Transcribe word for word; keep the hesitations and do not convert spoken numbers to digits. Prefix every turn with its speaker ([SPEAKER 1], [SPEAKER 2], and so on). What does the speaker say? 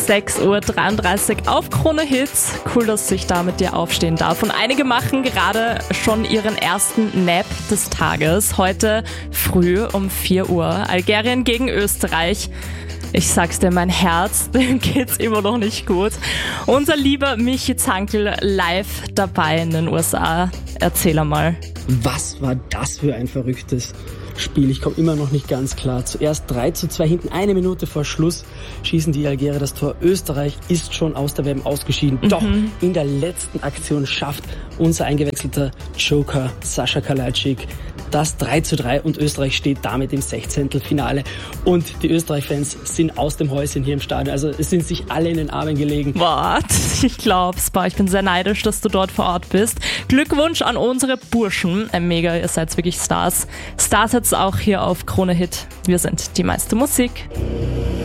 [SPEAKER 1] sechs Uhr dreiunddreißig auf Krone Hits. Cool, dass ich da mit dir aufstehen darf. Und einige machen gerade schon ihren ersten Nap des Tages. Heute früh um vier Uhr. Algerien gegen Österreich. Ich sag's dir, mein Herz, dem geht's immer noch nicht gut. Unser lieber Michi Zankl live dabei in den U S A. Erzähl einmal.
[SPEAKER 2] Was war das für ein verrücktes Spiel? Ich komme immer noch nicht ganz klar. Zuerst drei zu zwei hinten, eine Minute vor Schluss schießen die Algerier das Tor. Österreich ist schon aus der W M ausgeschieden. Mhm. Doch in der letzten Aktion schafft unser eingewechselter Joker Sascha Kalajdzic das drei zu drei und Österreich steht damit im Sechzehntelfinale. Und die Österreich-Fans sind aus dem Häuschen hier im Stadion. Also es sind sich alle in den Armen gelegen.
[SPEAKER 1] What? Ich glaub's, boah, ich bin sehr neidisch, dass du dort vor Ort bist. Glückwunsch an unsere Burschen. Äh, mega, ihr seid wirklich Stars. Stars jetzt auch hier auf Krone Hit. Wir sind die meiste Musik.